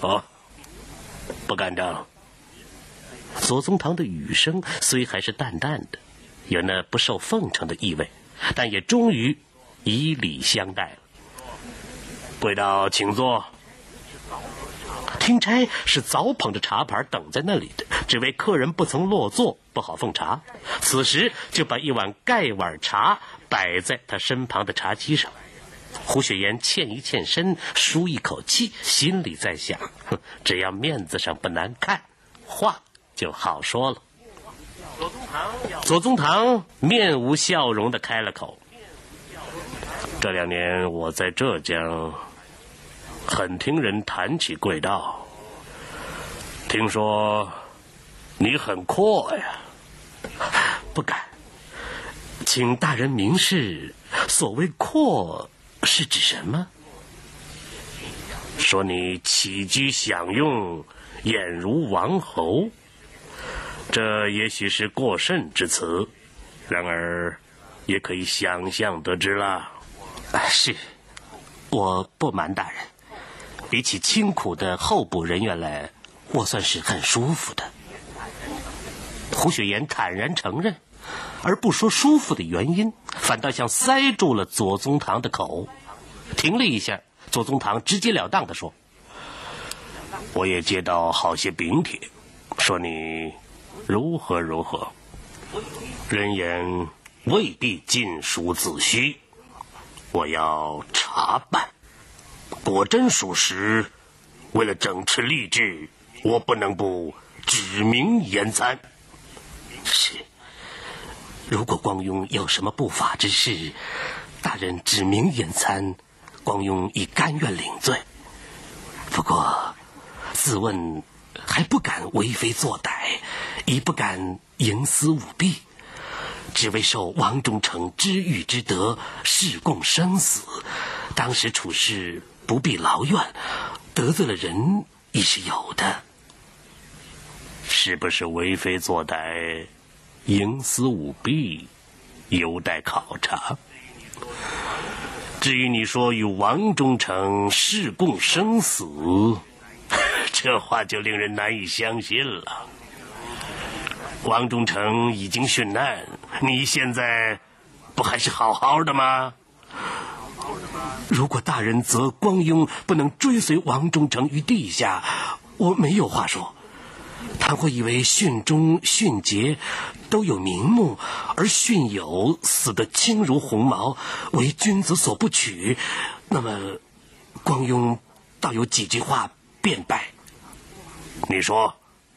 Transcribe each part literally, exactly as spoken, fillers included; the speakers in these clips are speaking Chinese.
哦，不敢当。左宗棠的语声虽还是淡淡的，有那不受奉承的意味，但也终于以礼相待了。贵道请坐。听差是早捧着茶盘等在那里的，只为客人不曾落座，不好奉茶。此时就把一碗盖碗茶摆在他身旁的茶几上。胡雪岩欠一欠身，舒一口气，心里在想，哼，只要面子上不难看，话就好说了。左宗棠面无笑容地开了口：这两年我在浙江很听人谈起贵道，听说你很阔呀。不敢，请大人明示，所谓阔是指什么？说你起居享用，俨如王侯，这也许是过甚之词，然而也可以想象得知啦。是，我不瞒大人，比起清苦的候补人员来，我算是很舒服的。胡雪岩坦然承认，而不说舒服的原因，反倒像塞住了左宗棠的口。停了一下，左宗棠直截了当地说：我也接到好些禀帖，说你如何如何，人言未必尽属子虚，我要查办，果真属实，为了整治吏治，我不能不指名严参。是，如果光庸有什么不法之事，大人指名严参，光庸已甘愿领罪。不过自问还不敢为非作歹，亦不敢营私舞弊，只为受王忠诚知遇之德，事共生死，当时处事不必劳怨，得罪了人亦是有的。是不是为非作歹、营私舞弊，有待考察。至于你说与王忠诚事共生死，这话就令人难以相信了。王忠诚已经殉难，你现在不还是好好的吗？如果大人责光庸不能追随王忠诚于地下，我没有话说。倘或以为训忠训节都有名目，而训友死得轻如鸿毛，为君子所不取，那么光庸倒有几句话辩白。你说，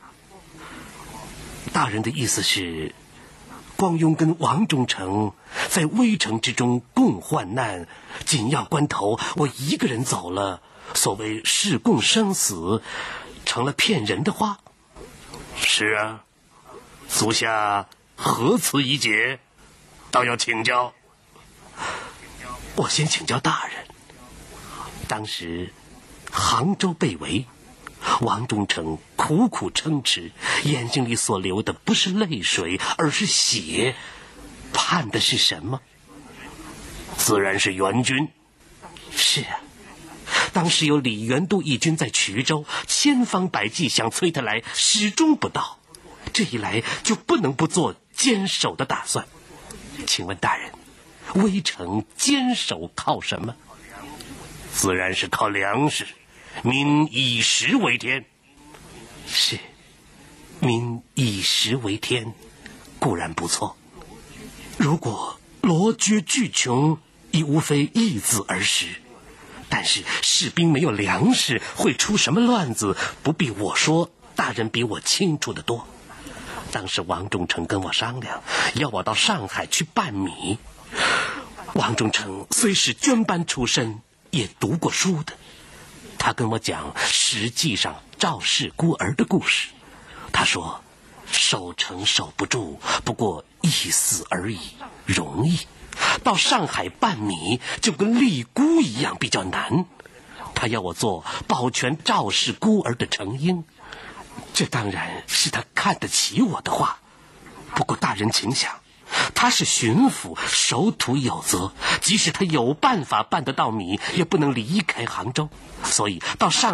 大人的意思是，光庸跟王忠诚在危城之中共患难，紧要关头我一个人走了，所谓事共生死，成了骗人的话。是啊，足下何辞一解，倒要请教。我先请教大人，当时杭州被围，王忠诚苦苦撑持，眼睛里所流的不是泪水，而是血，盼的是什么？自然是援军。是啊，当时有李元度义军在衢州，千方百计想催他来，始终不到。这一来就不能不做坚守的打算。请问大人，危城坚守靠什么？自然是靠粮食，民以食为天。是，民以食为天，固然不错。如果罗绝俱穷，亦无非易子而食。但是士兵没有粮食，会出什么乱子，不必我说，大人比我清楚得多。当时王忠诚跟我商量，要我到上海去办米。王忠诚虽是捐班出身，也读过书的。他跟我讲实际上赵氏孤儿的故事。他说，守城守不住，不过一死而已，容易。到上海办米就跟立孤一样，比较难。他要我做保全赵氏孤儿的程婴，这当然是他看得起我的话。不过大人请想，他是巡抚，守土有责，即使他有办法办得到米，也不能离开杭州，所以到上